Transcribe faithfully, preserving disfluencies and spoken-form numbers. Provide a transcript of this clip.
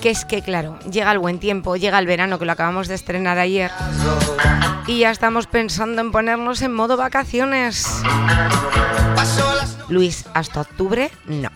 que es que claro, llega el buen tiempo, llega el verano, que lo acabamos de estrenar ayer, y ya estamos pensando en ponernos en modo vacaciones. Luis, hasta octubre no.